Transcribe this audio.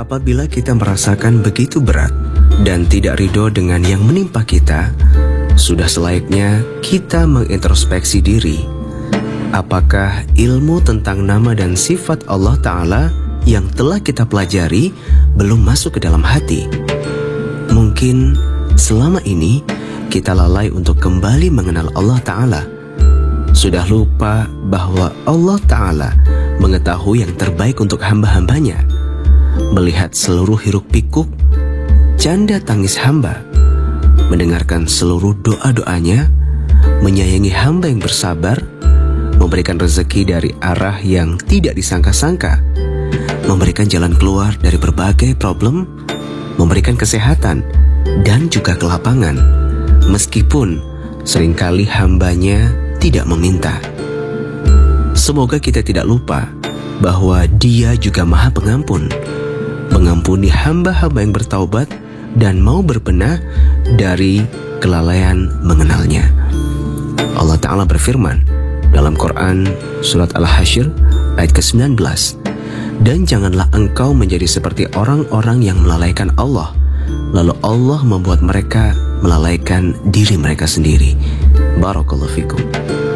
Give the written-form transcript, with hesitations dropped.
Apabila kita merasakan begitu berat dan tidak ridho dengan yang menimpa kita, sudah selayaknya kita mengintrospeksi diri. Apakah ilmu tentang nama dan sifat Allah Ta'ala yang telah kita pelajari belum masuk ke dalam hati? Mungkin selama ini kita lalai untuk kembali mengenal Allah Ta'ala. Sudah lupa bahwa Allah Ta'ala mengetahui yang terbaik untuk hamba-hambanya, melihat seluruh hiruk-pikuk, canda tangis hamba, mendengarkan seluruh doa-doanya, menyayangi hamba yang bersabar, memberikan rezeki dari arah yang tidak disangka-sangka, memberikan jalan keluar dari berbagai problem, memberikan kesehatan dan juga kelapangan, meskipun seringkali hambanya tidak meminta. Semoga kita tidak lupa bahwa Dia juga Maha Pengampun, mengampuni hamba-hamba yang bertaubat dan mau berbenah dari kelalaian mengenalnya. Allah Ta'ala berfirman dalam Quran Surat Al-Hasyr ayat ke-19, "Dan janganlah engkau menjadi seperti orang-orang yang melalaikan Allah, lalu Allah membuat mereka melalaikan diri mereka sendiri." Barakallahu fikum.